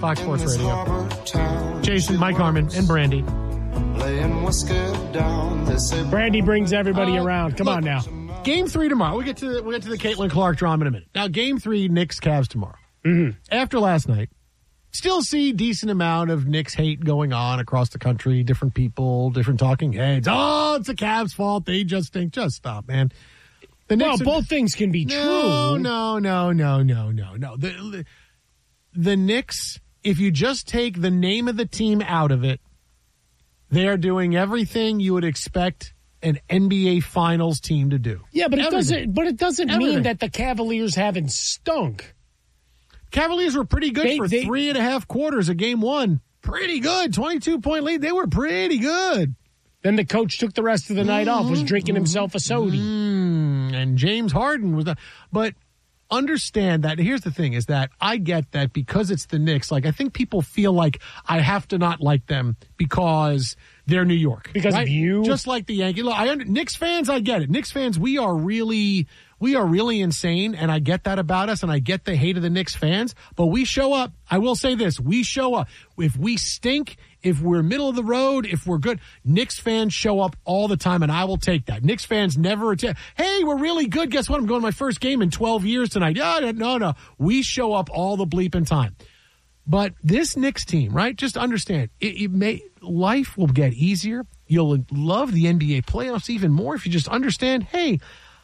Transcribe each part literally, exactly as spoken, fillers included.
Fox Sports Radio. Jason, Mike Harmon, and Brandy. Brandy brings everybody uh, around. Come look, on now. Game three tomorrow. We'll get to the, we'll get to the Caitlin Clark drama in a minute. Now, game three, Knicks Cavs tomorrow. Mm-hmm. After last night, still see decent amount of Knicks hate going on across the country. Different people, different talking heads. Oh, it's the Cavs' fault. They just think. Just stop, man. The well, Knicks are, both things can be no, true. No, no, no, no, no, no. The, the, the Knicks, if you just take the name of the team out of it, they're doing everything you would expect an N B A Finals team to do. Yeah, but it everything. doesn't. But it doesn't everything. mean that the Cavaliers haven't stunk. Cavaliers were pretty good they, for they, three and a half quarters of game one. Pretty good, twenty-two point lead. They were pretty good. Then the coach took the rest of the night mm-hmm. off, was drinking himself a soda. Mm, and James Harden was the, but understand that here's the thing is that I get that because it's the Knicks, like I think people feel like I have to not like them because they're New York. Because right? of you? Just like the Yankees. Look, I under, Knicks fans, I get it. Knicks fans, we are really we are really insane, and I get that about us, and I get the hate of the Knicks fans, but we show up. I will say this, we show up. If we stink, if we're middle of the road, if we're good, Knicks fans show up all the time, and I will take that. Knicks fans never attack. Hey, we're really good. Guess what? I'm going to my first game in twelve years tonight. Yeah, no, no. We show up all the bleeping time. But this Knicks team, right, just understand, it, it may life will get easier. You'll love the N B A playoffs even more if you just understand, hey,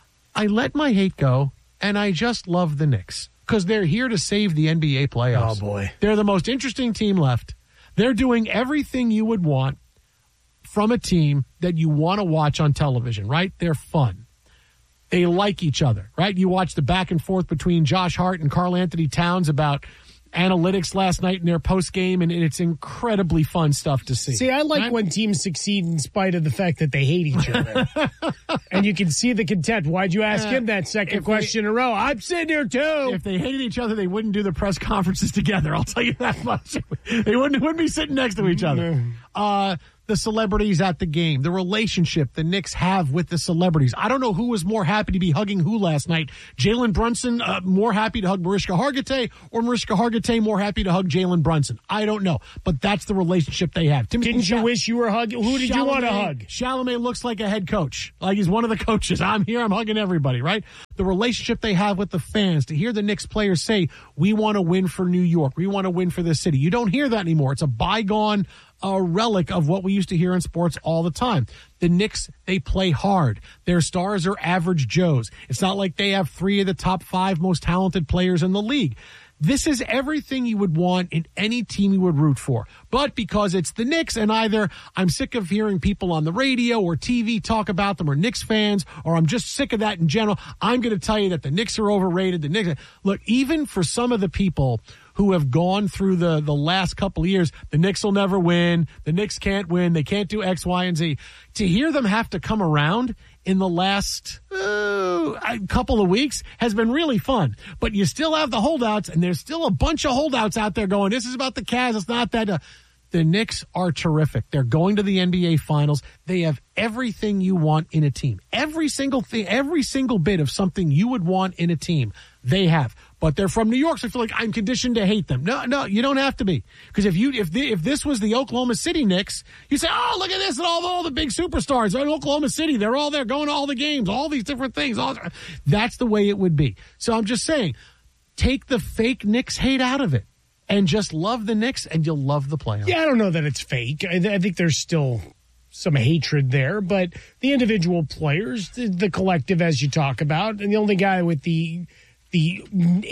I let my hate go, and I just love the Knicks because they're here to save the N B A playoffs. Oh, boy. They're the most interesting team left. They're doing everything you would want from a team that you want to watch on television, right? They're fun. They like each other, right? You watch the back and forth between Josh Hart and Karl Anthony Towns about analytics last night in their post game, and it's incredibly fun stuff to see. See, I like right? when teams succeed in spite of the fact that they hate each other. And you can see the contempt. Why'd you ask uh, him that second question they, in a row? I'm sitting here too. If they hated each other, they wouldn't do the press conferences together. I'll tell you that much. They wouldn't, wouldn't be sitting next to each other. Uh, the celebrities at the game, the relationship the Knicks have with the celebrities. I don't know who was more happy to be hugging who last night. Jalen Brunson uh, more happy to hug Mariska Hargitay, or Mariska Hargitay more happy to hug Jalen Brunson. I don't know, but that's the relationship they have. Timothy Didn't you Chal- wish you were hugging? Who did Chalamet, you want to hug? Chalamet looks like a head coach, like he's one of the coaches. I'm here, I'm hugging everybody, right? The relationship they have with the fans, to hear the Knicks players say, we want to win for New York, we want to win for this city. You don't hear that anymore. It's a bygone a relic of what we used to hear in sports all the time. The Knicks, they play hard. Their stars are average Joes. It's not like they have three of the top five most talented players in the league. This is everything you would want in any team you would root for. But because it's the Knicks, and either I'm sick of hearing people on the radio or T V talk about them, or Knicks fans, or I'm just sick of that in general, I'm going to tell you that the Knicks are overrated. The Knicks, look, even for some of the people who have gone through the, the last couple of years, the Knicks will never win, the Knicks can't win, they can't do X, Y, and Z. To hear them have to come around in the last uh, couple of weeks has been really fun. But you still have the holdouts, and there's still a bunch of holdouts out there going, this is about the Cavs, it's not that. Uh, the Knicks are terrific. They're going to the N B A Finals. They have everything you want in a team. Every single thing, every single bit of something you would want in a team, they have. But they're from New York, so I feel like I'm conditioned to hate them. No, no, you don't have to be. Because if you if the, if this was the Oklahoma City Knicks, you say, oh, look at this, and all, all the big superstars in Oklahoma City, they're all there going to all the games, all these different things. All, that's the way it would be. So I'm just saying, take the fake Knicks hate out of it and just love the Knicks, and you'll love the playoffs. Yeah, I don't know that it's fake. I, I think there's still some hatred there, but the individual players, the, the collective, as you talk about, and the only guy with the the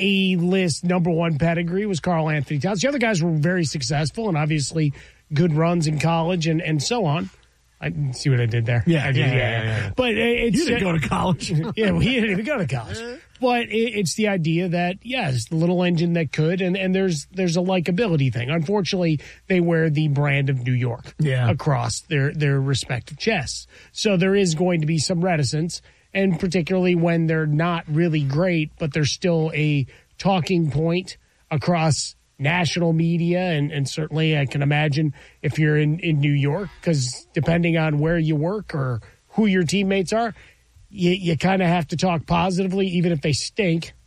A-list number one pedigree was Karl Anthony Towns. The other guys were very successful and obviously good runs in college and, and so on. I see what I did there. Yeah, I did, yeah, yeah, yeah, yeah, yeah. But it's, you didn't go to college. Yeah, well, he didn't even go to college. But it, it's the idea that, yes, the little engine that could, and, and there's there's a likability thing. Unfortunately, they wear the brand of New York yeah. across their, their respective chests. So there is going to be some reticence, and particularly when they're not really great, but they're still a talking point across national media, and, and certainly I can imagine if you're in, in New York, because depending on where you work or who your teammates are, you, you kind of have to talk positively, even if they stink.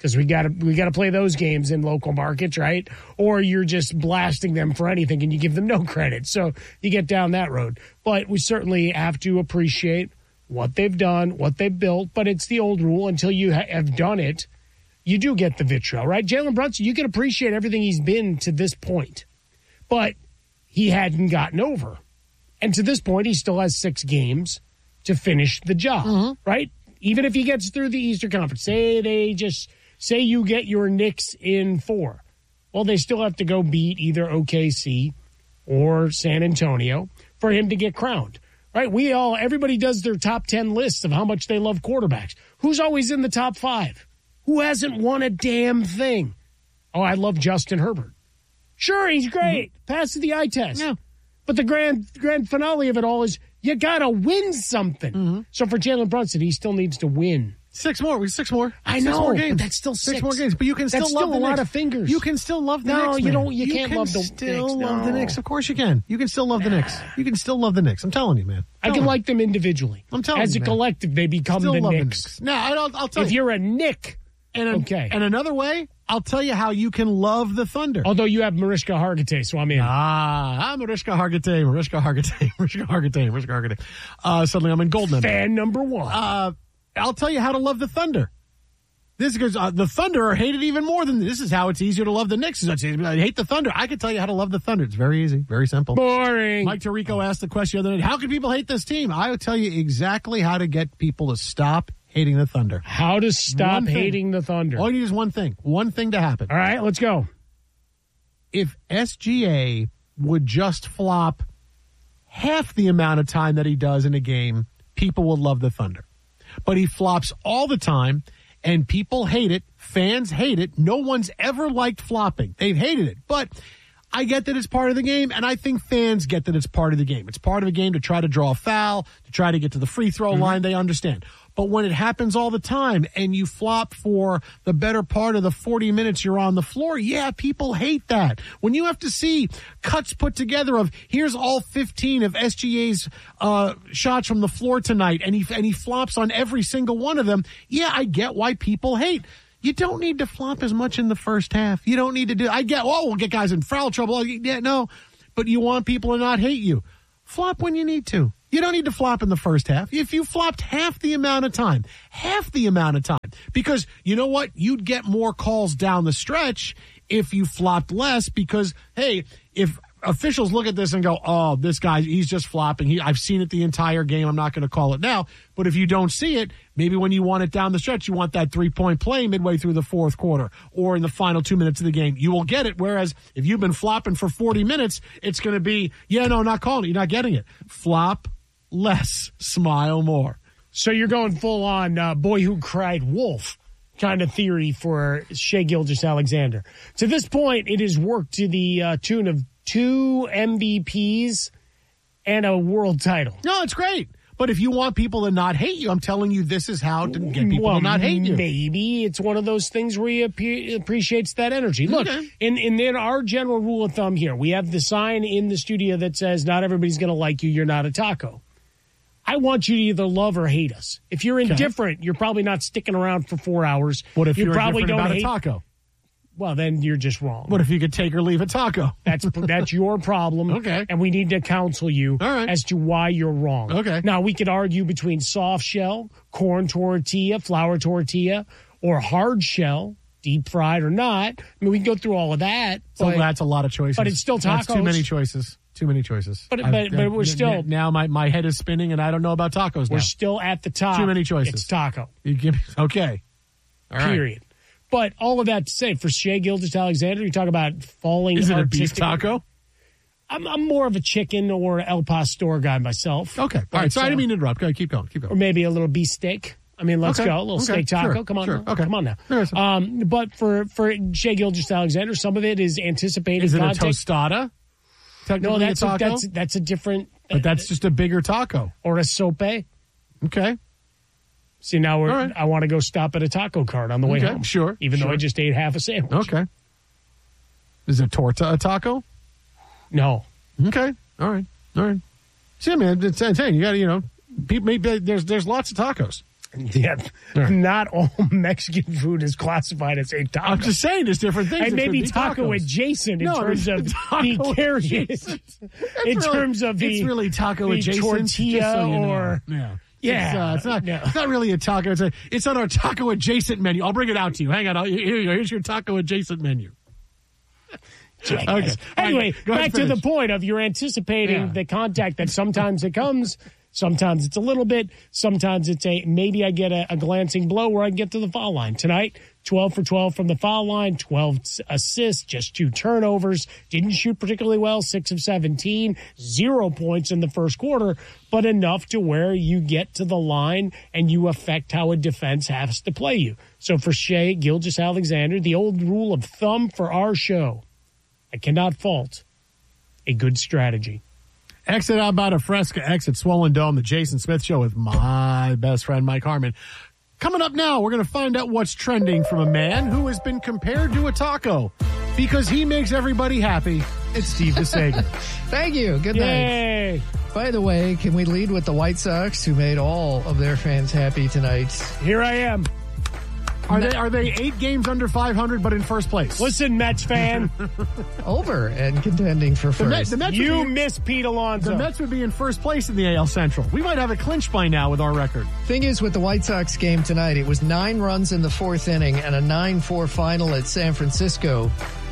because we got to we got to play those games in local markets, right? Or you're just blasting them for anything and you give them no credit. So you get down that road. But we certainly have to appreciate what they've done, what they've built. But it's the old rule: until you ha- have done it, you do get the vitriol, right? Jalen Brunson, you can appreciate everything he's been to this point, but he hadn't gotten over. And to this point, he still has six games to finish the job, mm-hmm. right? Even if he gets through the Eastern Conference, say they just say you get your Knicks in four. Well, they still have to go beat either O K C or San Antonio for him to get crowned, right? We all, everybody does their top ten lists of how much they love quarterbacks. Who's always in the top five? Who hasn't won a damn thing? Oh, I love Justin Herbert. Sure, he's great. Mm-hmm. Passes the eye test. Yeah. But the grand grand finale of it all is you got to win something. Mm-hmm. So for Jalen Brunson, he still needs to win. Six more. We six more. I six know, more games. but that's still six. six more games. But you can that's still love still the a Knicks. lot of fingers. You can still love the no, Knicks. No, you man. don't. You, you can't can love the still Knicks. love no. the Knicks. Of course you can. You can still love the Knicks. You can still love the Knicks. I'm telling you, man. I can you. like them individually. I'm telling As you, a man. collective, they become still the love Knicks. The Knicks. Now, I'll, I'll tell if you. you're a Knick, and an, okay. And another way, I'll tell you how you can love the Thunder. Although you have Mariska Hargitay, so I'm in. Ah, I'm Mariska Hargitay, Mariska Hargitay, Mariska Hargitay, Mariska Hargitay. Uh, suddenly I'm in gold member. Fan number one. Uh, I'll tell you how to love the Thunder. This is because uh, the Thunder are hated even more than this. Is how it's easier to love the Knicks. I hate the Thunder. I can tell you how to love the Thunder. It's very easy, very simple. Boring. Mike Tirico asked the question the other night, how can people hate this team? I will tell you exactly how to get people to stop hating the Thunder. How to stop hating the Thunder. All you need is one thing. One thing to happen. All right, let's go. If S G A would just flop half the amount of time that he does in a game, people will love the Thunder. But he flops all the time, and people hate it. Fans hate it. No one's ever liked flopping. They've hated it. But I get that it's part of the game, and I think fans get that it's part of the game. It's part of the game to try to draw a foul, to try to get to the free throw mm-hmm. line. They understand. But when it happens all the time and you flop for the better part of the forty minutes you're on the floor, yeah, people hate that. When you have to see cuts put together of here's all fifteen of S G A's uh, shots from the floor tonight, and he and he flops on every single one of them, yeah, I get why people hate. You don't need to flop as much in the first half. You don't need to do. I get. Oh, we'll get guys in foul trouble. Yeah, no, but you want people to not hate you. Flop when you need to. You don't need to flop in the first half. If you flopped half the amount of time, half the amount of time, because you know what? You'd get more calls down the stretch if you flopped less because, hey, if officials look at this and go, oh, this guy, he's just flopping. He, I've seen it the entire game. I'm not going to call it now. But if you don't see it, maybe when you want it down the stretch, you want that three-point play midway through the fourth quarter or in the final two minutes of the game. You will get it. Whereas if you've been flopping for forty minutes, it's going to be, yeah, no, not calling it. You're not getting it. Flop less, smile more. So you're going full on uh, boy who cried wolf kind of theory for Shai Gilgeous-Alexander. To this point, it has worked to the uh, tune of two M V Ps and a world title. No, it's great. But if you want people to not hate you, I'm telling you this is how to get people well, to not hate you. Maybe it's one of those things where he ap- appreciates that energy. Look, okay. in, in, in our general rule of thumb here, we have the sign in the studio that says not everybody's going to like you, you're not a taco. I want you to either love or hate us. If you're indifferent, okay. you're probably not sticking around for four hours. What if you you're probably indifferent don't about hate- a taco? Well, then you're just wrong. What if you could take or leave a taco? That's that's your problem. Okay. And we need to counsel you All right. as to why you're wrong. Okay. Now, we could argue between soft shell, corn tortilla, flour tortilla, or hard shell, deep fried or not. I mean, we can go through all of that. So But, that's a lot of choices. but it's still That's too tacos. many choices. Too many choices. But- I've- but- but we're n- still- n- now my, my head is spinning and I don't know about tacos now. we're still at the top. Too many choices. It's taco. You give me okay. All right. Period. But all of that to say, for Shai Gilgeous-Alexander, you talk about falling. Is it a beef artistic- taco? I'm, I'm more of a chicken or El Pastor guy myself. Okay. All But, right. Sorry, I uh, didn't mean to interrupt. Go ahead, keep going. Keep Or going. maybe a little beef steak. I mean, let's Okay. go. A little Okay. steak taco. Sure. Come on. Sure. Now. Okay. Come on now. There's some- Um, but for, for Shai Gilgeous-Alexander, some of it is anticipated Is it a context. tostada? Technically No, that's a a, taco? that's that's a different. but that's just a bigger taco. or a sope. Okay. See, now we're, All right. I want to go stop at a taco cart on the way Okay, home. sure, Even though sure. I just ate half a sandwich. Okay. Is a torta a taco? No. Okay. All right. All right. See, man, it's insane. You got to, you know, people, maybe there's there's lots of tacos. Yeah, Right. Not all Mexican food is classified as a taco. I'm just saying there's different things. And It maybe could be taco tacos. adjacent in No, terms I mean, of taco the carriers. adjacent. In It's really- terms of the it's really taco the adjacent tortilla just so you know. or yeah. Yeah, It's, uh, it's not. no. It's not really a taco. It's a. It's on our taco adjacent menu. I'll bring it out to you. Hang on. I'll, here you go. Here's your taco adjacent menu. Okay. Okay. Anyway, Right, go ahead, back to the finish. point of you're anticipating Yeah. the contact that sometimes it comes, sometimes it's a little bit, sometimes it's a maybe I get a, a glancing blow where I get to the foul line. Tonight, twelve for twelve from the foul line, twelve assists, just two turnovers, didn't shoot particularly well, six of seventeen, zero points in the first quarter, but enough to where you get to the line and you affect how a defense has to play you. So for Shai Gilgeous-Alexander, the old rule of thumb for our show, I cannot fault a good strategy. Exit out about a Fresca, exit Swollen Dome, the Jason Smith Show with my best friend Mike Harmon. Coming up now, we're going to find out what's trending from a man who has been compared to a taco because he makes everybody happy. It's Steve DeSager. Thank you. Good night. Yay! By the way, can we lead with the White Sox, who made all of their fans happy tonight? Here I am. Are they are they eight games under five hundred but in first place? Listen, Mets fan, Over and contending for the, first. Mets, the, Mets you would be, miss Pete Alonso. the Mets would be in first place in the A L Central. We might have it clinched by now with our record. Thing is, with the White Sox game tonight, it was nine runs in the fourth inning and a nine four final at San Francisco.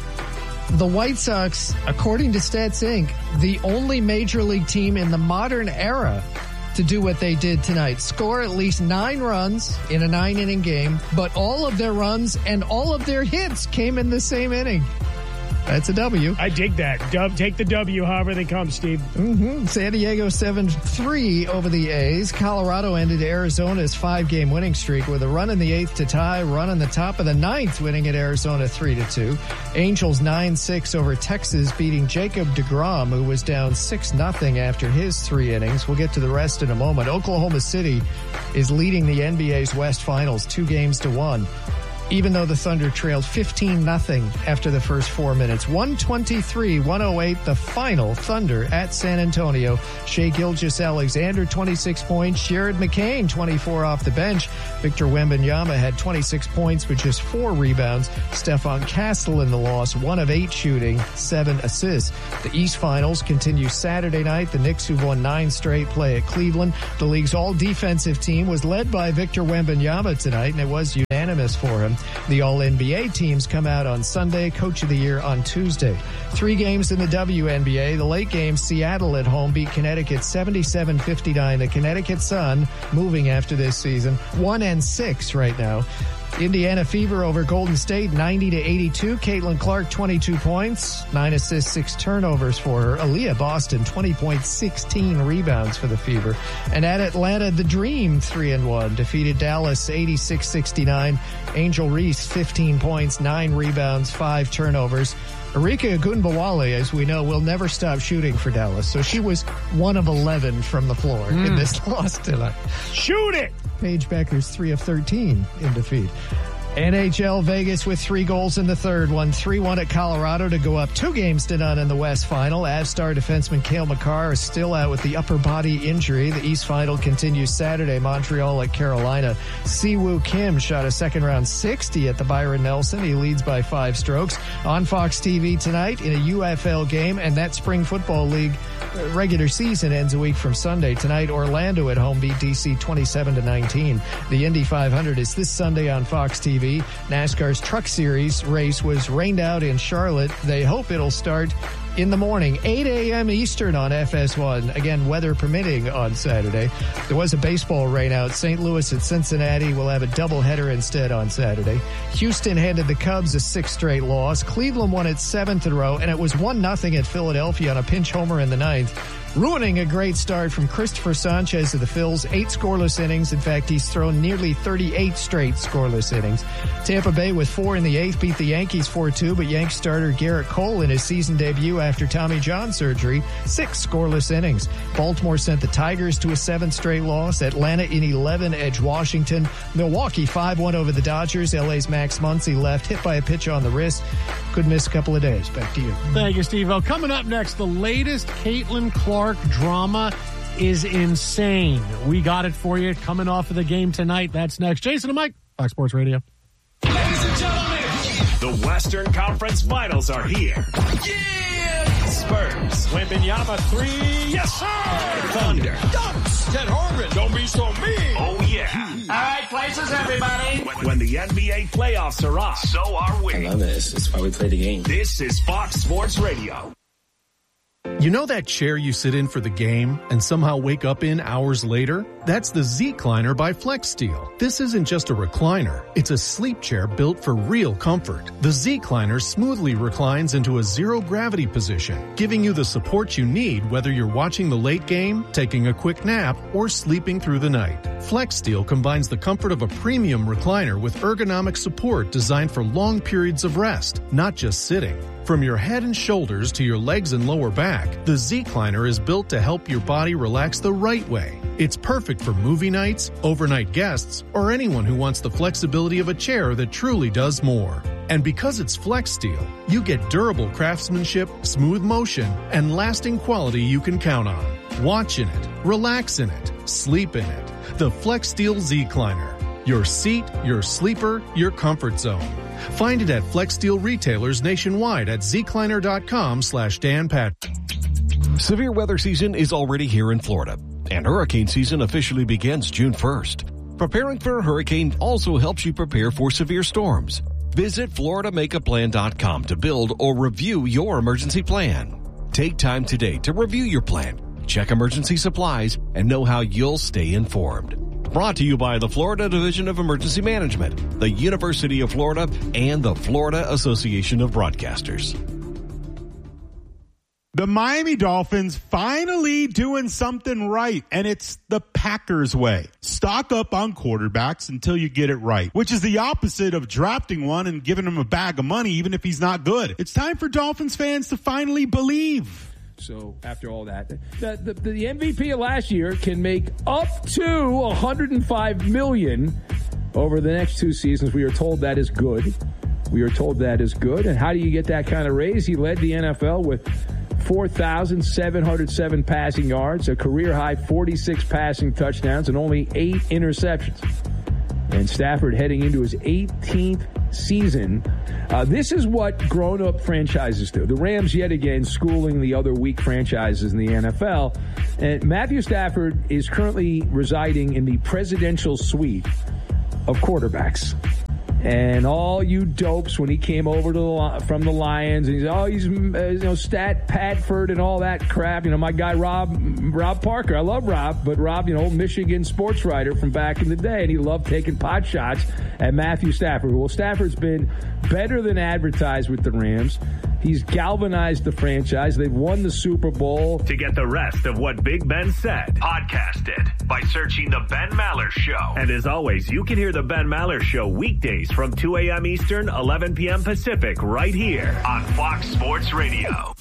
The White Sox, according to Stats Incorporated, the only major league team in the modern era to do what they did tonight. Score at least nine runs in a nine-inning game, but all of their runs and all of their hits came in the same inning. That's a W. I dig that. Dub, take the W however they come, Steve. Mm-hmm. San Diego seven three over the A's. Colorado ended Arizona's five-game winning streak with a run in the eighth to tie, run in the top of the ninth, winning at Arizona three to two. Angels nine six over Texas, beating Jacob deGrom, who was down six nothing after his three innings. We'll get to the rest in a moment. Oklahoma City is leading the N B A's West Finals two games to one, even though the Thunder trailed fifteen nothing after the first four minutes. one twenty-three one oh eight, the final. Thunder at San Antonio. Shai Gilgeous-Alexander, twenty-six points. Jared McCain, twenty-four off the bench. Victor Wembanyama had twenty-six points with just four rebounds. Stephon Castle in the loss, one of eight shooting, seven assists. The East Finals continue Saturday night. The Knicks, who've won nine straight, play at Cleveland. The league's all-defensive team was led by Victor Wembanyama tonight, and it was unanimous for him. The All-N B A teams come out on Sunday, Coach of the Year on Tuesday. Three games in the W N B A. The late game, Seattle at home beat Connecticut seventy-seven fifty-nine. The Connecticut Sun, moving after this season, one and six right now. Indiana Fever over Golden State, ninety to eighty-two. Caitlin Clark, twenty-two points, nine assists, six turnovers for her. Aaliyah Boston, twenty points, sixteen rebounds for the Fever. And at Atlanta, the Dream, three and one, defeated Dallas eighty-six sixty-nine. Angel Reese, fifteen points, nine rebounds, five turnovers. Arika Ogunbowale, as we know, will never stop shooting for Dallas. So she was one of eleven from the floor mm. in this loss tonight. Shoot it! Paige Becker's three of thirteen in defeat. N H L Vegas with three goals in the third, won three one at Colorado to go up two games to none in the West Final. Avs star defenseman Cale Makar is still out with the upper body injury. The East Final continues Saturday, Montreal at Carolina. Siwoo Kim shot a second round sixty at the Byron Nelson. He leads by five strokes. On Fox T V tonight in a U F L game, and that Spring Football League regular season ends a week from Sunday. Tonight, Orlando at home beat D C twenty-seven to nineteen. The Indy five hundred is this Sunday on Fox T V. NASCAR's Truck Series race was rained out in Charlotte. They hope it'll start in the morning, eight a.m. Eastern on F S one. Again, weather permitting on Saturday. There was a baseball rainout. Saint Louis at Cincinnati will have a doubleheader instead on Saturday. Houston handed the Cubs a sixth straight loss. Cleveland won its seventh in a row, and it was one nothing at Philadelphia on a pinch homer in the ninth. Ruining a great start from Christopher Sanchez of the Phils. Eight scoreless innings. In fact, he's thrown nearly thirty-eight straight scoreless innings. Tampa Bay with four in the eighth beat the Yankees four two, but Yanks starter Garrett Cole in his season debut after Tommy John surgery. Six scoreless innings. Baltimore sent the Tigers to a seventh straight loss. Atlanta in eleven edged Washington. Milwaukee five one over the Dodgers. L A's Max Muncy left, hit by a pitch on the wrist. Could miss a couple of days. Back to you. Thank you, Steve. Well, coming up next, the latest Caitlin Clark drama is insane. We got it for you coming off of the game tonight. That's next. Jason and Mike, Fox Sports Radio. Ladies and gentlemen, the Western Conference Finals are here. Yeah! Spurs. Wembanyama three. Yes, sir! Thunder. Dunks. Ted Harmon. Don't be so mean. Oh, yeah. All right, places, everybody. When, when the N B A playoffs are on, so are we. I love this. It's why we play the game. This is Fox Sports Radio. You know that chair you sit in for the game and somehow wake up in hours later? That's the Z-Cliner by FlexSteel. This isn't just a recliner. It's a sleep chair built for real comfort. The Z-Cliner smoothly reclines into a zero-gravity position, giving you the support you need whether you're watching the late game, taking a quick nap, or sleeping through the night. FlexSteel combines the comfort of a premium recliner with ergonomic support designed for long periods of rest, not just sitting. From your head and shoulders to your legs and lower back, the Z-Cliner is built to help your body relax the right way. It's perfect for movie nights, overnight guests, or anyone who wants the flexibility of a chair that truly does more. And because it's FlexSteel, you get durable craftsmanship, smooth motion, and lasting quality you can count on. Watch in it, relax in it, sleep in it. The FlexSteel Z-Cliner. Your seat, your sleeper, your comfort zone. Find it at FlexSteel retailers nationwide at zcliner.com slash Dan Pat. Severe weather season is already here in Florida, and hurricane season officially begins June first. Preparing for a hurricane also helps you prepare for severe storms. Visit Florida Make A Plan dot com to build or review your emergency plan. Take time today to review your plan, check emergency supplies, and know how you'll stay informed. Brought to you by the Florida Division of Emergency Management, the University of Florida, and the Florida Association of Broadcasters. The Miami Dolphins finally doing something right, and it's the Packers way. Stock up on quarterbacks until you get it right, which is the opposite of drafting one and giving him a bag of money even if he's not good. It's time for Dolphins fans to finally believe. So after all that, the, the, the M V P of last year can make up to one hundred five million dollars over the next two seasons. We are told that is good. We are told that is good. And how do you get that kind of raise? He led the N F L with four thousand seven hundred seven passing yards, a career-high forty-six passing touchdowns, and only eight interceptions. And Stafford heading into his eighteenth season. Uh, this is what grown-up franchises do. The Rams, yet again, schooling the other weak franchises in the N F L. And Matthew Stafford is currently residing in the presidential suite of quarterbacks. And all you dopes, when he came over to the, from the Lions, and he's oh he's uh, you know Stat Padford and all that crap. You know, my guy Rob Rob Parker. I love Rob, but Rob, you know, Michigan sports writer from back in the day, and he loved taking pot shots at Matthew Stafford. Well, Stafford's been better than advertised with the Rams. He's galvanized the franchise. They've won the Super Bowl. To get the rest of what Big Ben said, podcast it by searching The Ben Maller Show. And as always, you can hear The Ben Maller Show weekdays from two a.m. Eastern, eleven p.m. Pacific, right here on Fox Sports Radio.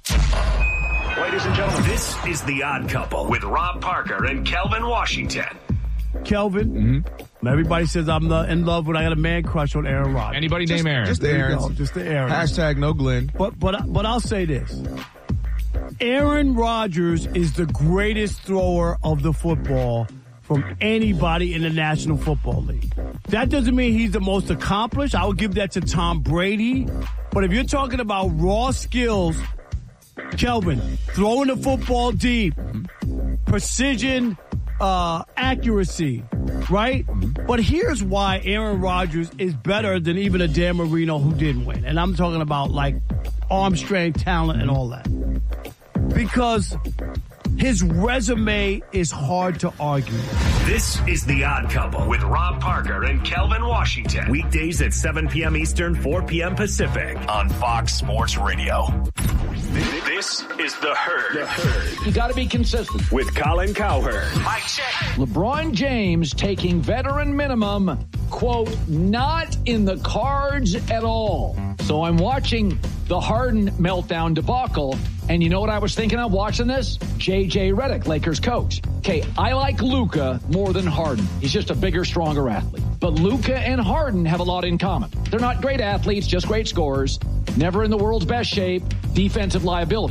Ladies and gentlemen, this is The Odd Couple with Rob Parker and Kelvin Washington. Kelvin, mm-hmm. everybody says I'm the, in love when I got a man crush on Aaron Rodgers. Anybody just, name Aaron? Just the Aaron. Just the Aaron. Hashtag no Glenn. But but but I'll say this: Aaron Rodgers is the greatest thrower of the football from anybody in the National Football League. That doesn't mean he's the most accomplished. I would give that to Tom Brady. But if you're talking about raw skills, Kelvin, throwing the football deep, precision. Uh, accuracy, right? But here's why Aaron Rodgers is better than even a Dan Marino who didn't win. And I'm talking about like arm strength, talent, and all that. Because his resume is hard to argue. This is The Odd Couple with Rob Parker and Kelvin Washington. Weekdays at seven p.m. Eastern, four p.m. Pacific on Fox Sports Radio. This is The Herd. The Herd. You got to be consistent. With Colin Cowherd. Mike check. LeBron James taking veteran minimum, quote, not in the cards at all. So I'm watching the Harden meltdown debacle, and you know what I was thinking of watching this? J J Redick, Lakers coach. Okay, I like Luka more than Harden. He's just a bigger, stronger athlete. But Luka and Harden have a lot in common. They're not great athletes, just great scorers. Never in the world's best shape, defensive liabilities.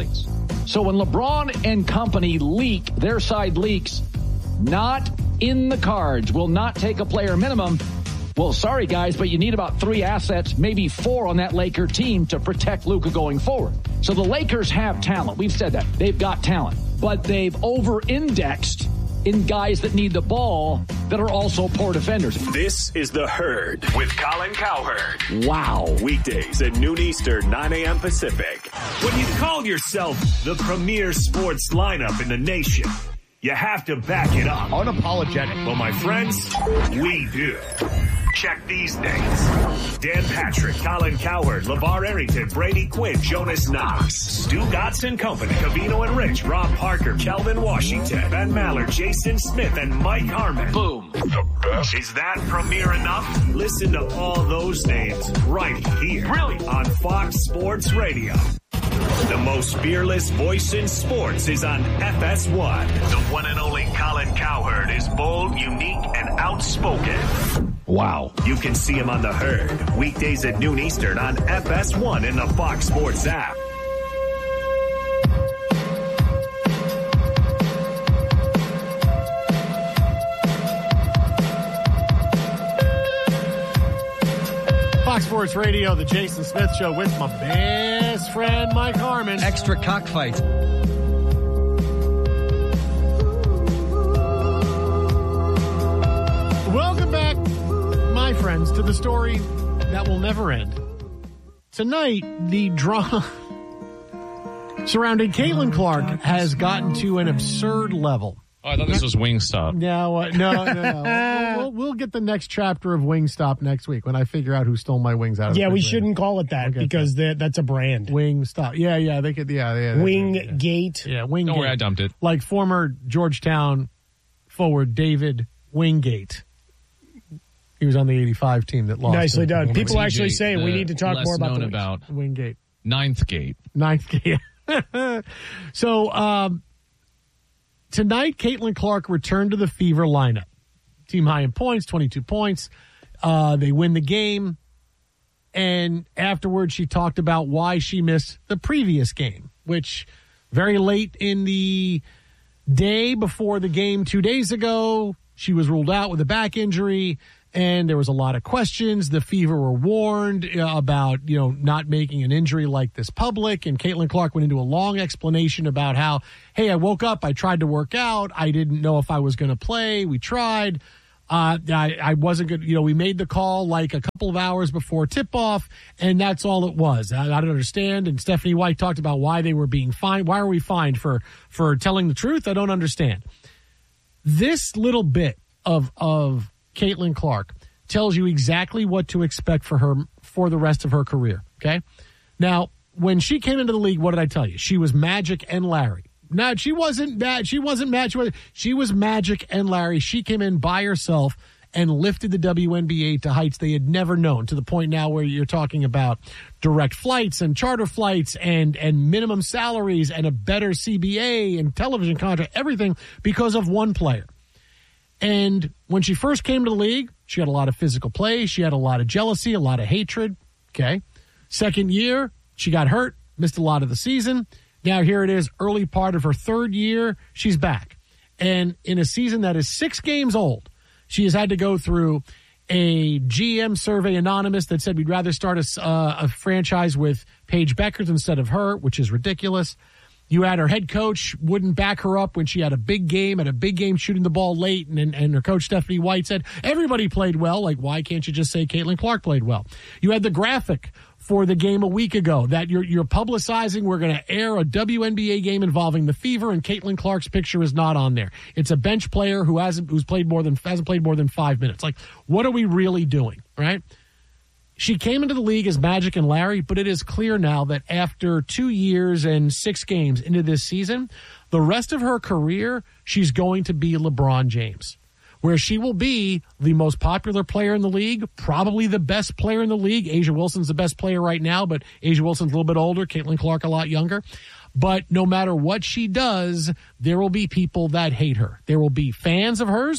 So when LeBron and company leak, their side leaks, not in the cards, will not take a player minimum. Well, sorry, guys, but you need about three assets, maybe four on that Laker team to protect Luka going forward. So the Lakers have talent. We've said that. They've got talent. But they've over-indexed in guys that need the ball that are also poor defenders. This is The Herd with Colin Cowherd. Wow. Weekdays at noon Eastern, nine a.m. Pacific. When you call yourself the premier sports lineup in the nation, you have to back it up. Unapologetic. Well, my friends, we do. Check these names. Dan Patrick, Colin Cowherd, LeVar Arrington, Brady Quinn, Jonas Knox, Stu Gotts and Company, Covino and Rich, Rob Parker, Kelvin Washington, Ben Maller, Jason Smith, and Mike Harmon. Boom. The best. Is that premiere enough? Listen to all those names right here. Brilliant. On Fox Sports Radio. The most fearless voice in sports is on F S one. The one and only Colin Cowherd is bold, unique, and outspoken. Wow. You can see him on The Herd, weekdays at noon Eastern on F S one in the Fox Sports app. Fox Sports Radio, the Jason Smith Show with my best friend, Mike Harmon. Extra cockfight. Welcome back, my friends, to the story that will never end. Tonight, the drama surrounding Caitlin Clark has gotten to an absurd level. Oh, I thought this was Wingstop. No, uh, no, no, no. we'll, we'll, we'll get the next chapter of Wingstop next week when I figure out who stole my wings out of Yeah, the we refrigerator. shouldn't call it that because that. that's a brand. Wingstop. Yeah, yeah, they could. Yeah, yeah. Wingate. Yeah, Wingate. Don't worry, I dumped it. Like former Georgetown forward David Wingate. He was on the eighty-five team that lost. Nicely it. done. People T J, actually say we need to talk more about known the about Wingate. Ninth Gate. Ninth Gate. So um, tonight, Caitlin Clark returned to the Fever lineup. Team high in points, twenty-two points. Uh, they win the game. And afterwards, she talked about why she missed the previous game, which very late in the day before the game two days ago, she was ruled out with a back injury. And there was a lot of questions. The Fever were warned uh, about, you know, not making an injury like this public. And Caitlin Clark went into a long explanation about how, hey, I woke up, I tried to work out, I didn't know if I was going to play. We tried. Uh, I, I wasn't good. You know, we made the call like a couple of hours before tip-off, and that's all it was. I, I don't understand. And Stephanie White talked about why they were being fined. Why are we fined for, for telling the truth? I don't understand. This little bit of of Caitlin Clark tells you exactly what to expect for her for the rest of her career, okay? Now, when she came into the league, what did I tell you? She was Magic and Larry. No, she wasn't bad. She wasn't Magic. She was Magic and Larry. She came in by herself and lifted the W N B A to heights they had never known, to the point now where you're talking about direct flights and charter flights and, and minimum salaries and a better C B A and television contract, everything because of one player. And when she first came to the league, she had a lot of physical play. She had a lot of jealousy, a lot of hatred. Okay. Second year, she got hurt, missed a lot of the season. Now here it is, early part of her third year, she's back. And in a season that is six games old, she has had to go through a G M survey anonymous that said we'd rather start a, uh, a franchise with Paige Beckers instead of her, which is ridiculous. You had her head coach wouldn't back her up when she had a big game, at a big game shooting the ball late, and, and her coach Stephanie White said, everybody played well. Like, why can't you just say Caitlin Clark played well? You had the graphic for the game a week ago that you're, you're publicizing. We're going to air a W N B A game involving the Fever, and Caitlin Clark's picture is not on there. It's a bench player who hasn't who's played more than hasn't played more than five minutes. Like, what are we really doing, right? She came into the league as Magic and Larry, but it is clear now that after two years and six games into this season, the rest of her career, she's going to be LeBron James, where she will be the most popular player in the league, probably the best player in the league. A'ja Wilson's the best player right now, but A'ja Wilson's a little bit older, Caitlin Clark a lot younger. But no matter what she does, there will be people that hate her. There will be fans of hers,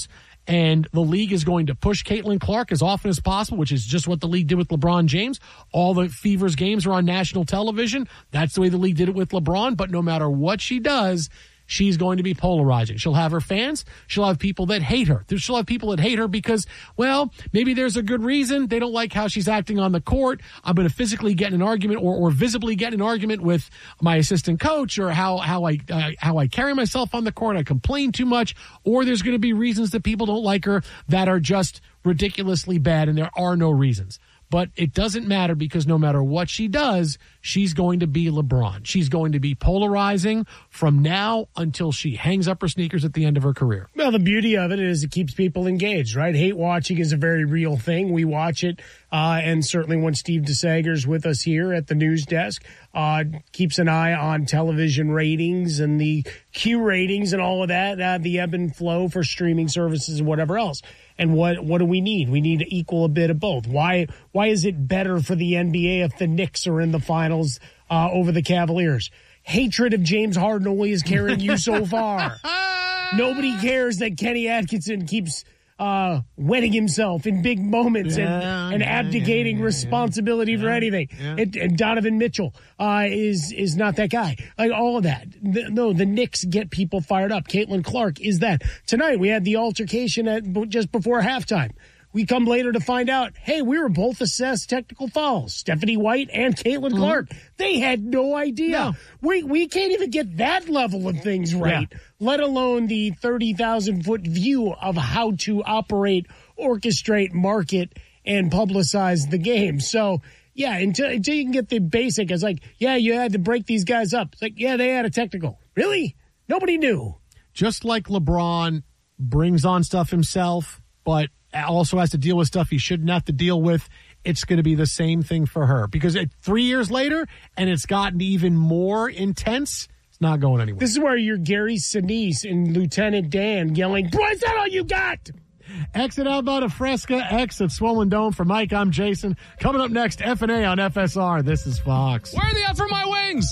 And the league is going to push Caitlin Clark as often as possible, which is just what the league did with LeBron James. All the Fever's games are on national television. That's the way the league did it with LeBron. But no matter what she does, she's going to be polarizing. She'll have her fans. She'll have people that hate her. She'll have people that hate her because, well, maybe there's a good reason. They don't like how she's acting on the court. I'm going to physically get in an argument or, or visibly get in an argument with my assistant coach, or how, how I, uh, how I carry myself on the court. I complain too much, or there's going to be reasons that people don't like her that are just ridiculously bad, and there are no reasons. But it doesn't matter, because no matter what she does, she's going to be LeBron. She's going to be polarizing from now until she hangs up her sneakers at the end of her career. Well, the beauty of it is it keeps people engaged, right? Hate watching is a very real thing. We watch it, uh, and certainly when Steve DeSager's with us here at the news desk, uh, keeps an eye on television ratings and the Q ratings and all of that, uh, the ebb and flow for streaming services and whatever else. And what what do we need? We need to equal a bit of both. Why why is it better for the N B A if the Knicks are in the finals uh, over the Cavaliers? Hatred of James Harden only is carrying you so far. Nobody cares that Kenny Atkinson keeps uh, wetting himself in big moments yeah, and, and yeah, abdicating yeah, yeah, responsibility yeah, for anything. Yeah. And, and Donovan Mitchell uh, is is not that guy. Like all of that. The, no, the Knicks get people fired up. Caitlin Clark is that. Tonight we had the altercation at just before halftime. We come later to find out, hey, we were both assessed technical fouls. Stephanie White and Caitlin mm-hmm. Clark. They had no idea. No. We we can't even get that level of things right, yeah. let alone the thirty thousand foot view of how to operate, orchestrate, market, and publicize the game. So, yeah, until, until you can get the basic, it's like, yeah, you had to break these guys up. It's like, yeah, they had a technical. Really? Nobody knew. Just like LeBron brings on stuff himself, but also has to deal with stuff he shouldn't have to deal with, it's going to be the same thing for her. Because it, three years later, and it's gotten even more intense, it's not going anywhere. This is where you're Gary Sinise and Lieutenant Dan yelling, boy, is that all you got? Exit Alberta Fresca, exit Swollen Dome. For Mike, I'm Jason. Coming up next, F and A on F S R. This is Fox. Where are the F for my wings?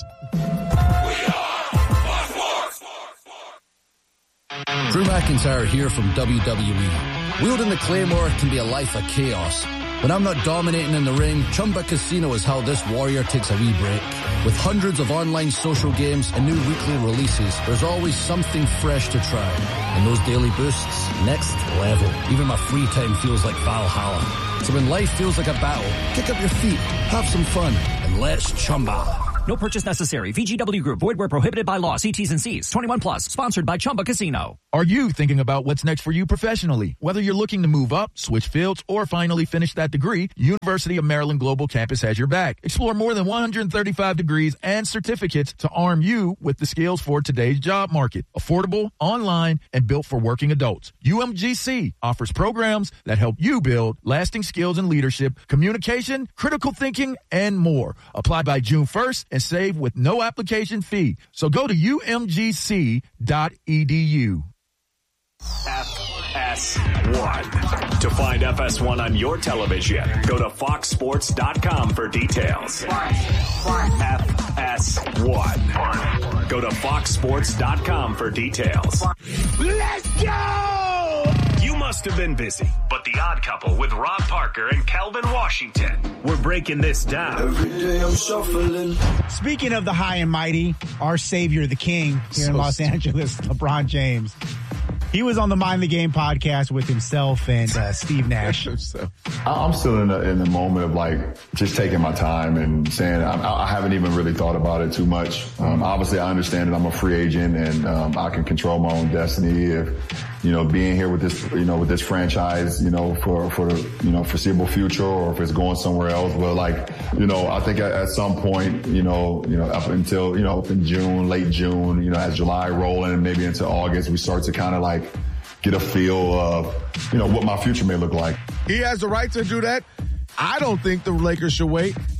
Drew McIntyre here from W W E. Wielding the Claymore can be a life of chaos. When I'm not dominating in the ring, Chumba Casino is how this warrior takes a wee break. With hundreds of online social games and new weekly releases, there's always something fresh to try. And those daily boosts, next level. Even my free time feels like Valhalla. So when life feels like a battle, kick up your feet, have some fun, and let's Chumba. No purchase necessary. V G W Group. Void where prohibited by law. See T's and C's. twenty-one plus. Sponsored by Chumba Casino. Are you thinking about what's next for you professionally? Whether you're looking to move up, switch fields, or finally finish that degree, University of Maryland Global Campus has your back. Explore more than one hundred thirty-five degrees and certificates to arm you with the skills for today's job market. Affordable, online, and built for working adults. U M G C offers programs that help you build lasting skills in leadership, communication, critical thinking, and more. Apply by June first and save with no application fee. So go to U M G C dot E D U. F S one. To find F S one on your television, go to fox sports dot com for details. F S one. Go to fox sports dot com for details. Let's go! You must have been busy, but The Odd Couple with Rob Parker and Calvin Washington. We're breaking this down. Every day I'm shuffling. Speaking of the high and mighty, our savior, the king here so in Los Angeles, LeBron James. He was on the Mind the Game podcast with himself and uh, Steve Nash. I'm still in the, in the moment of like just taking my time and saying I, I haven't even really thought about it too much. Um, obviously, I understand that I'm a free agent and um, I can control my own destiny. If you know, being here with this, you know, with this franchise, you know, for for you know foreseeable future, or if it's going somewhere else. But like, you know, I think at, at some point, you know, you know, up until you know, up in June, late June, you know, as July rolling, maybe into August, we start to kind of like get a feel of, you know, what my future may look like. He has the right to do that. I don't think the Lakers should wait.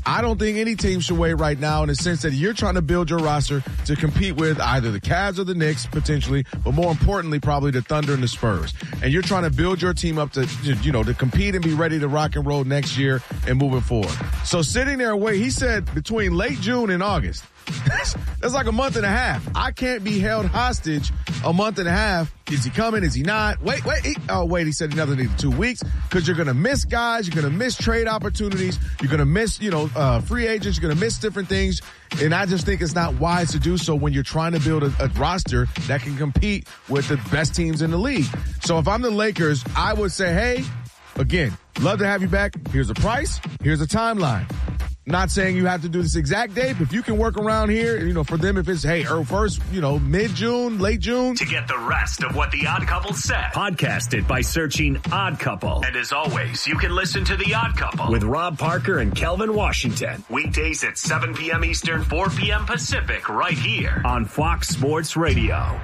I don't think any team should wait right now in the sense that you're trying to build your roster to compete with either the Cavs or the Knicks potentially, but more importantly, probably the Thunder and the Spurs. And you're trying to build your team up to, you know, to compete and be ready to rock and roll next year and moving forward. So sitting there and wait, he said between late June and August. That's, that's like a month and a half. I can't be held hostage a month and a half. Is he coming? Is he not? Wait, wait. He, oh, wait. He said another need two weeks because you're going to miss guys. You're going to miss trade opportunities. You're going to miss, you know, uh, free agents. You're going to miss different things. And I just think it's not wise to do so when you're trying to build a, a roster that can compete with the best teams in the league. So if I'm the Lakers, I would say, hey, again, love to have you back. Here's a price. Here's a timeline. Not saying you have to do this exact date, but if you can work around here, you know, for them, if it's, hey, or first, you know, mid-June, late June. To get the rest of what The Odd Couple said, podcast it by searching Odd Couple. And as always, you can listen to The Odd Couple with Rob Parker and Kelvin Washington. Weekdays at seven p.m. Eastern, four p.m. Pacific, right here on Fox Sports Radio.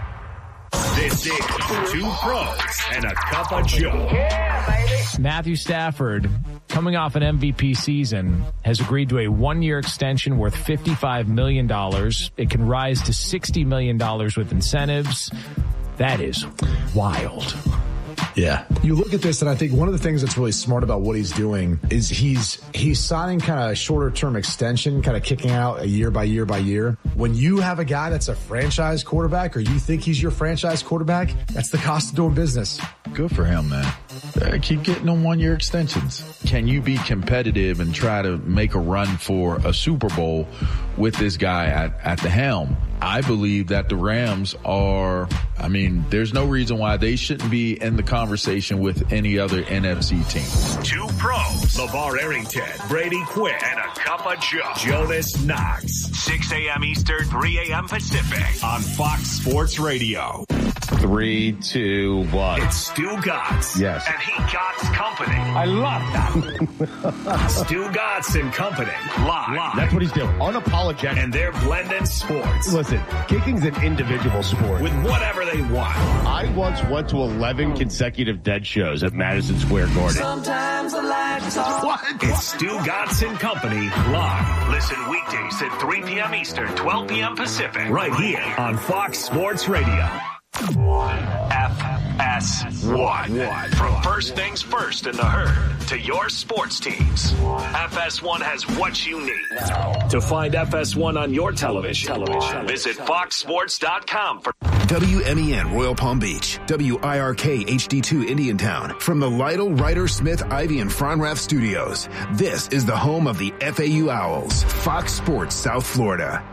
This is Two Pros and a Cup of Joe. Matthew Stafford, coming off an M V P season, has agreed to a one-year extension worth fifty-five million dollars. It can rise to sixty million dollars with incentives. That is wild. Yeah. You look at this, and I think one of the things that's really smart about what he's doing is he's he's signing kind of a shorter-term extension, kind of kicking out a year by year by year. When you have a guy that's a franchise quarterback, or you think he's your franchise quarterback, that's the cost of doing business. Good for him, man. Uh, keep getting them one-year extensions. Can you be competitive and try to make a run for a Super Bowl with this guy at, at the helm? I believe that the Rams are, I mean, there's no reason why they shouldn't be in the conversation with any other N F C team. Two pros, LeVar Arrington, Brady Quinn, and a cup of Joe, Jonas Knox. six a.m. Eastern, three a.m. Pacific on Fox Sports Radio. Three, two, one. It's Stu Gatz. Yes. And he Gatz Company. I love that. Stu Gatz and Company. Live. Live. That's what he's doing. Unapologetic. And they're blending sports. Listen, kicking's an individual sport. With whatever they want. I once went to eleven consecutive dead shows at Madison Square Garden. Sometimes I like to talk. What? It's Stu Gatz and Company. Live. Listen weekdays at three p.m. Eastern, twelve p.m. Pacific. Right here on Fox Sports Radio. F S one. From first things first in the herd to your sports teams, F S one has what you need. To find F S one on your television, television. visit fox sports dot com for W M E N Royal Palm Beach, W I R K H D two Indiantown. From the Lytle, Ryder, Smith, Ivy, and Fronrath studios, this is the home of the F A U Owls, Fox Sports South Florida.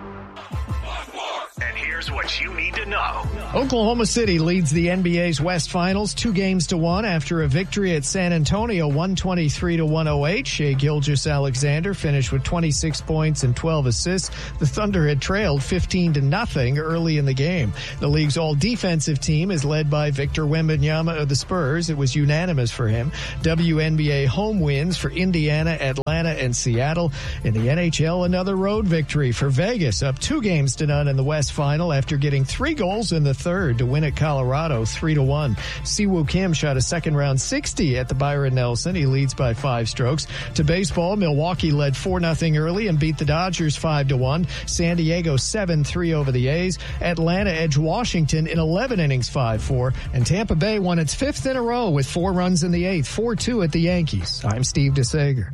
And here's what you need to know. Oklahoma City leads the N B A's West Finals two games to one after a victory at San Antonio, one twenty-three to one oh eight. Shai Gilgeous-Alexander finished with twenty-six points and twelve assists. The Thunder had trailed fifteen to nothing early in the game. The league's all-defensive team is led by Victor Wembanyama of the Spurs. It was unanimous for him. W N B A home wins for Indiana, Atlanta, and Seattle. In the N H L, another road victory for Vegas, up two games to none in the West Final after getting three goals in the third to win at Colorado three to one. Siwoo Kim shot a second round sixty at the Byron Nelson. He leads by five strokes. To baseball, Milwaukee led four nothing early and beat the Dodgers five to one. San Diego seven three over the A's. Atlanta edged Washington in eleven innings five four. And Tampa Bay won its fifth in a row with four runs in the eighth, four two at the Yankees. I'm Steve DeSager.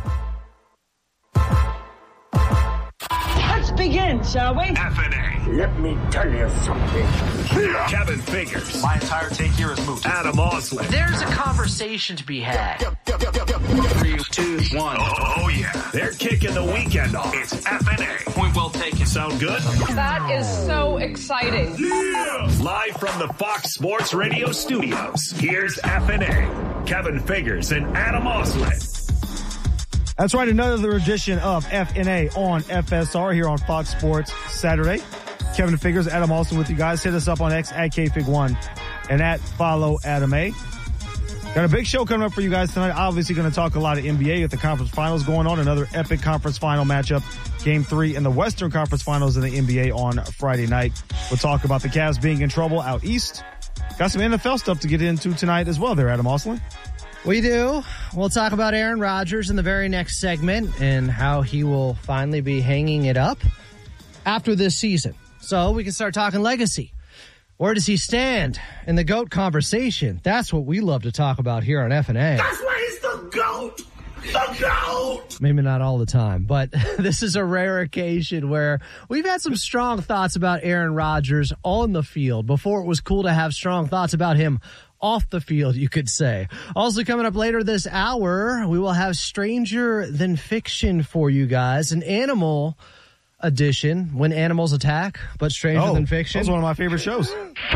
Let's begin, shall we? F N A. Let me tell you something. Kevin Figures. My entire take here is moot. Adam Osley. There's a conversation to be had. Three, two, one. Oh, oh, yeah. They're kicking the weekend off. It's F N A. Point well taken. Sound good? That is so exciting. Yeah. Live from the Fox Sports Radio studios, here's F N A. Kevin Figures and Adam Osley. That's right, another edition of F N A on F S R here on Fox Sports Saturday. Kevin Figures, Adam Austin with you guys. Hit us up on X at K Fig one and at Follow Adam A. Got a big show coming up for you guys tonight. Obviously going to talk a lot of N B A with the conference finals going on. Another epic conference final matchup. Game three in the Western Conference Finals in the N B A on Friday night. We'll talk about the Cavs being in trouble out east. Got some N F L stuff to get into tonight as well there, Adam Austin. We do. We'll talk about Aaron Rodgers in the very next segment and how he will finally be hanging it up after this season. So we can start talking legacy. Where does he stand in the GOAT conversation? That's what we love to talk about here on F and A. That's why he's the GOAT! The GOAT! Maybe not all the time, but this is a rare occasion where we've had some strong thoughts about Aaron Rodgers on the field before it was cool to have strong thoughts about him off the field, you could say. Also coming up later this hour, we will have Stranger Than Fiction for you guys, an animal edition, When Animals Attack, but Stranger oh, Than Fiction. That's one of my favorite shows.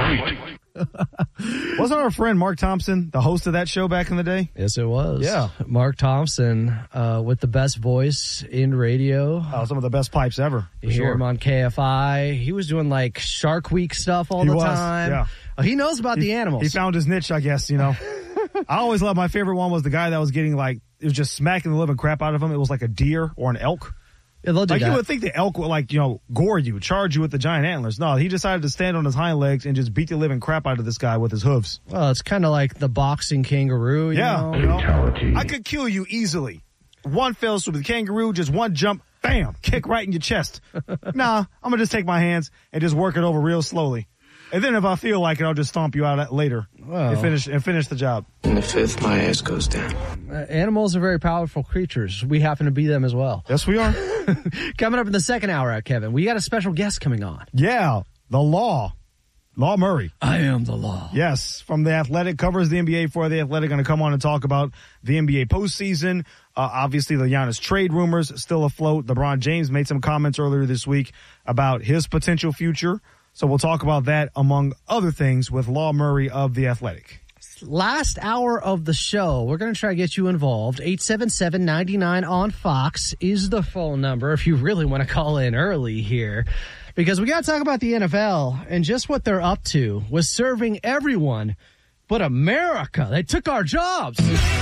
Wasn't our friend Mark Thompson the host of that show back in the day? Yes, it was. Yeah. Mark Thompson uh, with the best voice in radio. Oh, some of the best pipes ever. You hear sure. him on K F I. He was doing like Shark Week stuff all he the was, time. Yeah. Oh, he knows about he, the animals. He found his niche, I guess, you know. I always loved, my favorite one was the guy that was getting like, it was just smacking the living crap out of him. It was like a deer or an elk. Yeah, they'll do like that. You would think the elk would like, you know, gore you, charge you with the giant antlers. No, he decided to stand on his hind legs and just beat the living crap out of this guy with his hooves. Well, it's kind of like the boxing kangaroo. You yeah. know? You know? I could kill you easily. One fell swoop with the kangaroo, just one jump, bam, kick right in your chest. Nah, I'm going to just take my hands and just work it over real slowly. And then if I feel like it, I'll just stomp you out later well, and finish and finish the job. In the fifth, my ass goes down. Uh, animals are very powerful creatures. We happen to be them as well. Yes, we are. Coming up in the second hour, Kevin, we got a special guest coming on. Yeah, the Law. Law Murray. I am the Law. Yes, from The Athletic, covers the N B A for The Athletic. Going to come on and talk about the N B A postseason. Uh, obviously, the Giannis trade rumors still afloat. LeBron James made some comments earlier this week about his potential future. So we'll talk about that, among other things, with Law Murray of The Athletic. Last hour of the show, we're going to try to get you involved. eight seven seven, nine nine on Fox is the phone number if you really want to call in early here. Because we got to talk about the N F L and just what they're up to with serving everyone but America. They took our jobs.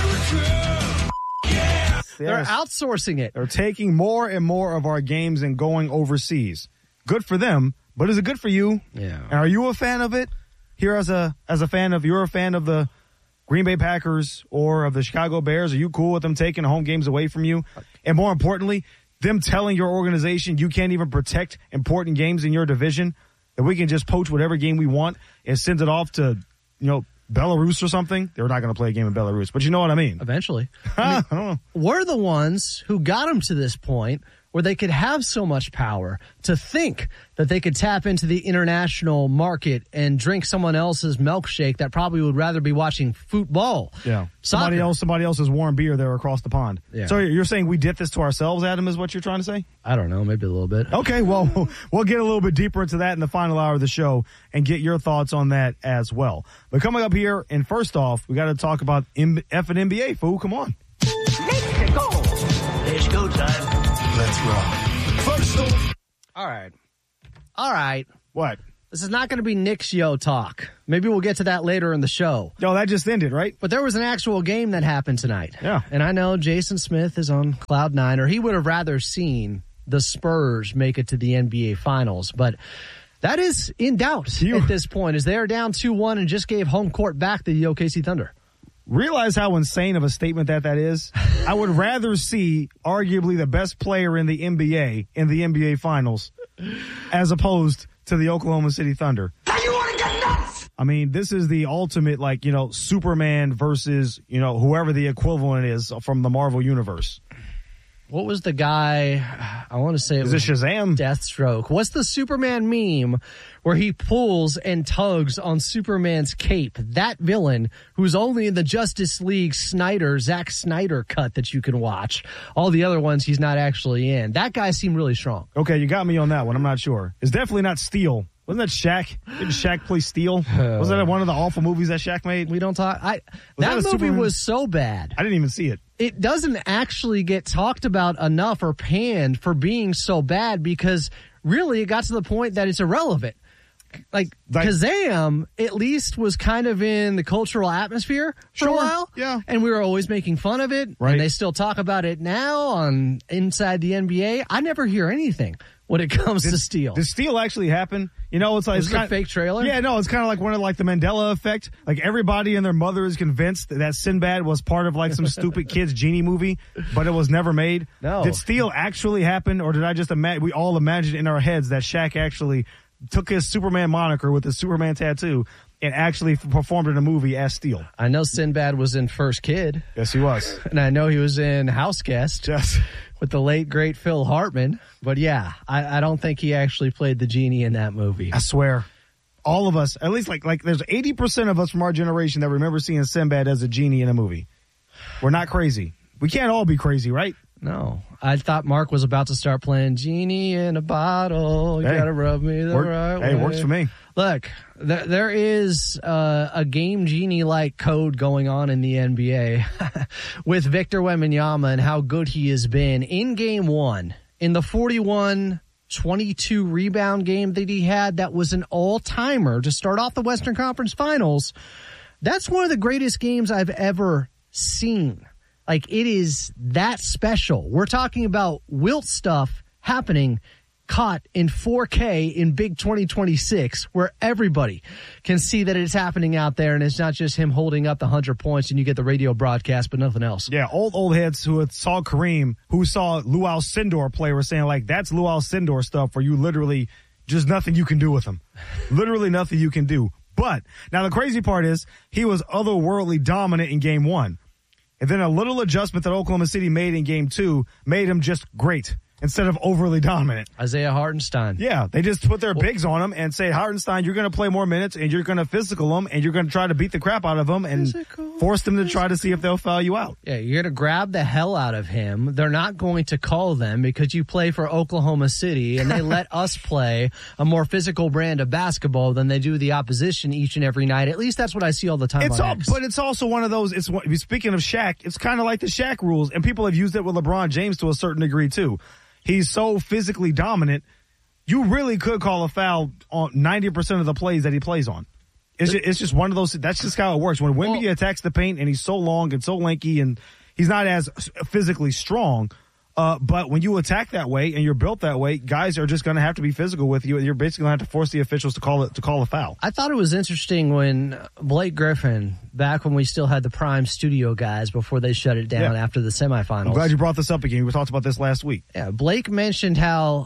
America! Yes. They're outsourcing it. They're taking more and more of our games and going overseas. Good for them. But is it good for you? Yeah. And are you a fan of it? Here as a as a fan of, you're a fan of the Green Bay Packers or of the Chicago Bears? Are you cool with them taking home games away from you? And more importantly, them telling your organization you can't even protect important games in your division, that we can just poach whatever game we want and send it off to, you know, Belarus or something? They're not going to play a game in Belarus, but you know what I mean. Eventually. I mean, I don't know. We're the ones who got them to this point where they could have so much power to think that they could tap into the international market and drink someone else's milkshake that probably would rather be watching football. Yeah. Somebody Soccer. else, somebody else's warm beer there across the pond. Yeah. So you're saying we did this to ourselves, Adam, is what you're trying to say? I don't know, maybe a little bit. Okay, well, we'll get a little bit deeper into that in the final hour of the show and get your thoughts on that as well. But coming up here, and first off, we got to talk about F and N B A, fool. Come on. Let's go. Let's go time. Let's rock. First off. All right. All right. What? This is not going to be Knicks Yo talk. Maybe we'll get to that later in the show. No, that just ended, right? But there was an actual game that happened tonight. Yeah. And I know Jason Smith is on cloud nine, or he would have rather seen the Spurs make it to the N B A Finals. But that is in doubt you, at this point, as they are down two one and just gave home court back to the O K C Thunder. Realize how insane of a statement that that is? I would rather see arguably the best player in the N B A in the N B A Finals as opposed to the Oklahoma City Thunder. Now you want to get nuts? I mean, this is the ultimate, like, you know, Superman versus, you know, whoever the equivalent is from the Marvel Universe. What was the guy, I want to say it Is was it Shazam? Deathstroke. What's the Superman meme where he pulls and tugs on Superman's cape? That villain who's only in the Justice League Snyder, Zack Snyder cut that you can watch. All the other ones he's not actually in. That guy seemed really strong. Okay, you got me on that one. I'm not sure. It's definitely not Steel. Wasn't that Shaq? Didn't Shaq play Steel? Was that one of the awful movies that Shaq made? We don't talk. I Was that, that a movie Superman? was so bad. I didn't even see it. It doesn't actually get talked about enough or panned for being so bad because really it got to the point that it's irrelevant. Like, Like- Kazam at least was kind of in the cultural atmosphere for Sure, a while. yeah. And we were always making fun of it. Right. And they still talk about it now on inside the N B A. I never hear anything. when it comes did, to steal. Did steal actually happen? You know, it's like Was it's it a kind, fake trailer? Yeah, no, it's kind of like one of like the Mandela effect. Like everybody and their mother is convinced that, that Sinbad was part of like some stupid kids genie movie, but it was never made. No. Did steal actually happen, or did I just imagine? We all imagined in our heads that Shaq actually took his Superman moniker with his Superman tattoo and actually performed in a movie as Steel. I know Sinbad was in First Kid. Yes, he was. And I know he was in House Guest. Yes. With the late, great Phil Hartman. But yeah, I, I don't think he actually played the genie in that movie. I swear. All of us, at least like like there's eighty percent of us from our generation that remember seeing Sinbad as a genie in a movie. We're not crazy. We can't all be crazy, right? No. I thought Mark was about to start playing Genie in a Bottle. You Hey, gotta rub me the work- right way. hey, works for me. Look, th- there is uh, a game Genie-like code going on in the N B A with Victor Wembanyama and how good he has been in game one. In the forty-one twenty-two rebound game that he had, that was an all-timer to start off the Western Conference Finals. That's one of the greatest games I've ever seen. Like, it is that special. We're talking about Wilt stuff happening, caught in four K in Big twenty twenty-six, where everybody can see that it's happening out there, and it's not just him holding up the one hundred points and you get the radio broadcast, but nothing else. Yeah, old old heads who had saw Kareem, who saw Lou Alcindor play, were saying, like, that's Lou Alcindor stuff where you literally, just nothing you can do with him. Literally nothing you can do. But, now the crazy part is, he was otherworldly dominant in game one. And then a little adjustment that Oklahoma City made in game two made him just great instead of overly dominant. Isaiah Hartenstein. Yeah, they just put their bigs on him and say, Hartenstein, you're going to play more minutes and you're going to physical him and you're going to try to beat the crap out of them and physical, force them to try to see if they'll foul you out. Yeah, you're going to grab the hell out of him. They're not going to call them because you play for Oklahoma City and they let us play a more physical brand of basketball than they do the opposition each and every night. At least that's what I see all the time It's on all, X. but it's also one of those, it's speaking of Shaq, it's kind of like the Shaq rules, and people have used it with LeBron James to a certain degree too. He's so physically dominant, you really could call a foul on ninety percent of the plays that he plays on. It's just, it's just one of those, that's just how it works. When Wemby well, attacks the paint and he's so long and so lanky and he's not as physically strong, uh, but when you attack that way and you're built that way, guys are just going to have to be physical with you, and you're basically going to have to force the officials to call it to call a foul. I thought it was interesting when Blake Griffin, back when we still had the Prime Studio guys before they shut it down yeah. after the semifinals. I'm glad you brought this up again. We talked about this last week. Yeah, Blake mentioned how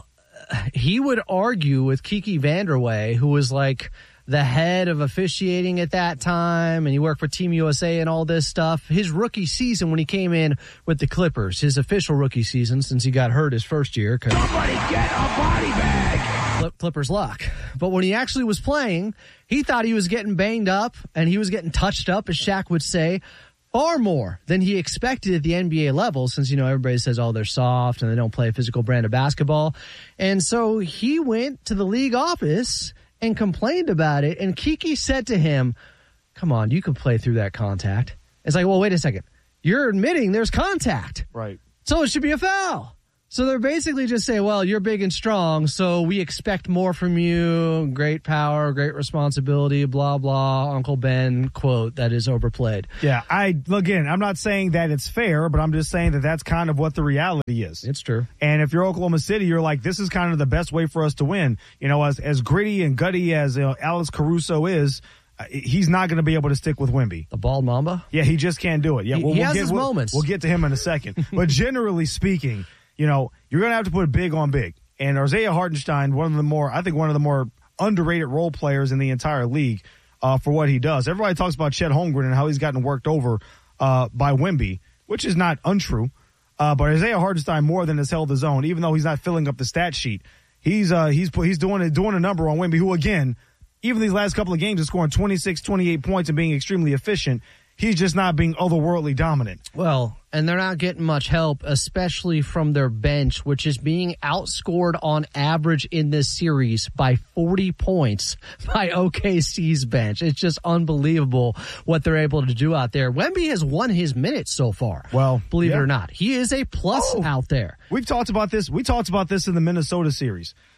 he would argue with Kiki Vanderway, who was like the head of officiating at that time, and he worked for Team U S A and all this stuff. His rookie season when he came in with the Clippers, his official rookie season since he got hurt his first year. Somebody get a body bag! Clippers luck. But when he actually was playing, he thought he was getting banged up, and he was getting touched up, as Shaq would say, far more than he expected at the N B A level, since, you know, everybody says, oh, they're soft and they don't play a physical brand of basketball. And so he went to the league office and complained about it, and Kiki said to him, come on, you can play through that contact. It's like, well, wait a second. You're admitting there's contact. Right. So it should be a foul. So they're basically just saying, well, you're big and strong, so we expect more from you. Great power, great responsibility, blah, blah. Uncle Ben quote that is overplayed. Yeah, I again, I'm not saying that it's fair, but I'm just saying that that's kind of what the reality is. It's true. And if you're Oklahoma City, you're like, this is kind of the best way for us to win. You know, as as gritty and gutty as you know, Alex Caruso is, uh, he's not going to be able to stick with Wemby. The bald mamba? Yeah, he just can't do it. Yeah, he, we'll, he we'll has get, his we'll, moments. We'll get to him in a second. But generally speaking, you know, you're going to have to put big on big. And Isaiah Hartenstein, one of the more, I think one of the more underrated role players in the entire league uh, for what he does. Everybody talks about Chet Holmgren and how he's gotten worked over uh, by Wemby, which is not untrue. Uh, but Isaiah Hartenstein more than has held his own, even though he's not filling up the stat sheet. He's uh, he's he's doing doing a number on Wemby, who again, even these last couple of games is scoring twenty-six, twenty-eight points and being extremely efficient. He's just not being otherworldly dominant. Well, and they're not getting much help, especially from their bench, which is being outscored on average in this series by forty points by O K C's bench. It's just unbelievable what they're able to do out there. Wemby has won his minutes so far. Well, believe yeah. it or not, he is a plus oh, out there. We've talked about this. We talked about this in the Minnesota series.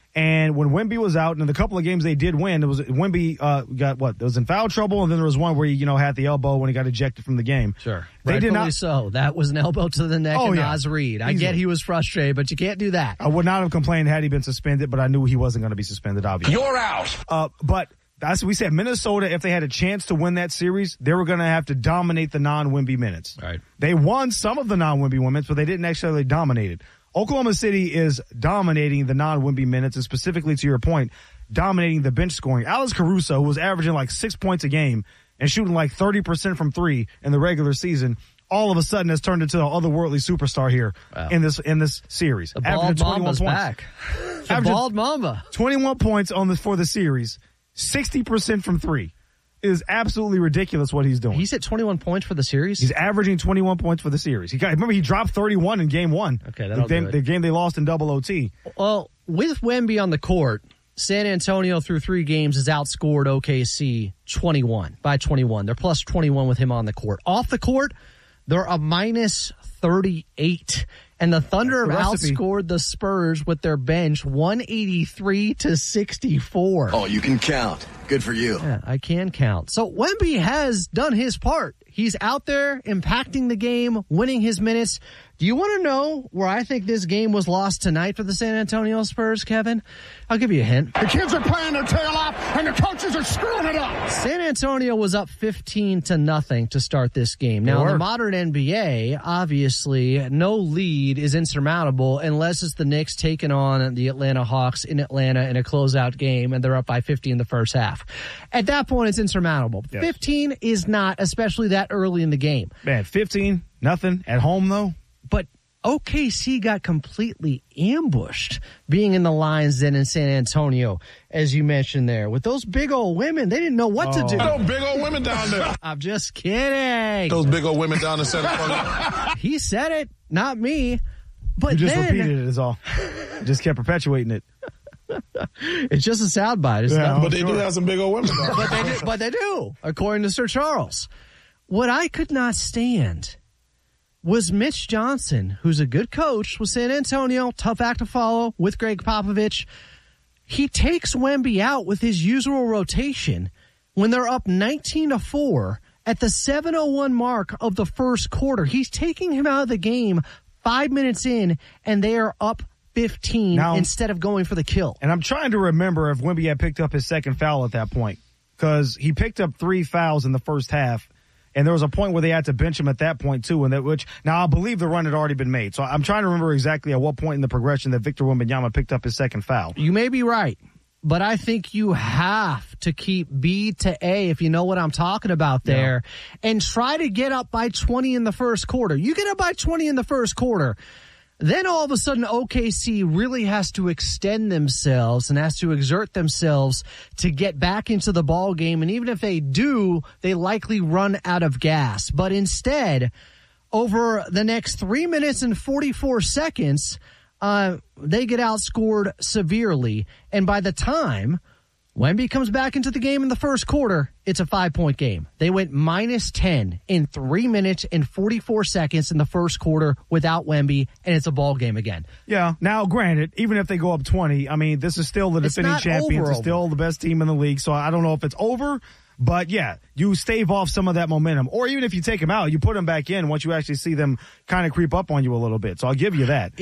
And when Wemby was out, and in the couple of games they did win, it was Wemby uh, got what? It was in foul trouble, and then there was one where he, you know, had the elbow when he got ejected from the game. Sure, they rightfully did not. So that was an elbow to the neck Oh, of yeah. Naz Reid. I Easily. get he was frustrated, but you can't do that. I would not have complained had he been suspended, but I knew he wasn't going to be suspended. Obviously, You're out. Uh, but that's we said Minnesota. If they had a chance to win that series, they were going to have to dominate the non-Wemby minutes. Right. They won some of the non-Wemby minutes, but they didn't necessarily dominate it. Oklahoma City is dominating the non-Wemby minutes, and specifically to your point, dominating the bench scoring. Alex Caruso, who was averaging like six points a game and shooting like thirty percent from three in the regular season, all of a sudden has turned into an otherworldly superstar here Wow. in this in this series. The bald Averaging twenty-one Mamba's points. back. The Averaging bald Mamba. twenty-one points on the for the series, sixty percent from three. It is absolutely ridiculous what he's doing. He's at twenty-one points for the series? He's averaging twenty-one points for the series. He got, remember, he dropped thirty-one in game one. Okay, that'll the game, do it. the game they lost in double O T. Well, with Wemby on the court, San Antonio through three games has outscored O K C twenty-one by twenty-one. They're plus twenty-one with him on the court. Off the court, they're a minus thirty-eight. And the Thunder have That's the recipe. outscored the Spurs with their bench one eighty-three to sixty-four. Oh, you can count. Good for you. Yeah, I can count. So Wemby has done his part. He's out there impacting the game, winning his minutes. Do you want to know where I think this game was lost tonight for the San Antonio Spurs, Kevin? I'll give you a hint. The kids are playing their tail off, and the coaches are screwing it up. San Antonio was up fifteen to nothing to start this game. Now, in the modern N B A, obviously, no lead is insurmountable unless it's the Knicks taking on the Atlanta Hawks in Atlanta in a closeout game, and they're up by fifty in the first half. At that point, it's insurmountable. Yes. fifteen is not, especially that early in the game. Man, fifteen, nothing at home, though. But O K C got completely ambushed being in the lines then in San Antonio, as you mentioned there. With those big old women, they didn't know what to do. Those big old women down there. I'm just kidding. Those big old women down in San Antonio. He said it, not me. But You just then, repeated it is all. You just kept perpetuating it. It's just a soundbite. It's Yeah, not, But they do have some big old women down there. but, they do, but they do, according to Sir Charles. What I could not stand was Mitch Johnson, who's a good coach with San Antonio, tough act to follow with Greg Popovich. He takes Wemby out with his usual rotation when they're up nineteen to four at the seven oh one mark of the first quarter. He's taking him out of the game five minutes in, and they are up fifteen Now- instead of going for the kill. And I'm trying to remember if Wemby had picked up his second foul at that point, because he picked up three fouls in the first half. And there was a point where they had to bench him at that point, too. And that, which now I believe the run had already been made. So I'm trying to remember exactly at what point in the progression that Victor Wembanyama picked up his second foul. You may be right, but I think you have to keep B to A, if you know what I'm talking about there, and try to get up by twenty in the first quarter. You get up by twenty in the first quarter, then all of a sudden O K C really has to extend themselves and has to exert themselves to get back into the ball game. And even if they do, they likely run out of gas. But instead, over the next three minutes and forty-four seconds, uh, they get outscored severely. And by the time Wemby comes back into the game in the first quarter, it's a five-point game. They went minus ten in three minutes and forty-four seconds in the first quarter without Wemby, and it's a ball game again. Yeah. Now, granted, even if they go up twenty, I mean, this is still the It's defending not champions. over, It's still the best team in the league. So I don't know if it's over. But, yeah, you stave off some of that momentum. Or even if you take them out, you put them back in once you actually see them kind of creep up on you a little bit. So I'll give you that.